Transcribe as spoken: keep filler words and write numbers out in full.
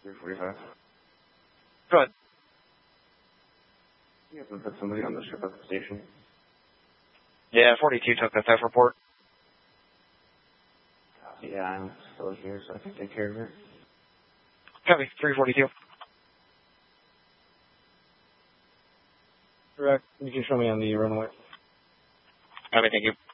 three forty-five. Go ahead. You have to put somebody on the ship at the station. Yeah, forty-two took the theft report. Yeah, I'm still here, so I can take care of it. Copy, three forty-two. Correct. You can show me on the runway. Copy, thank you.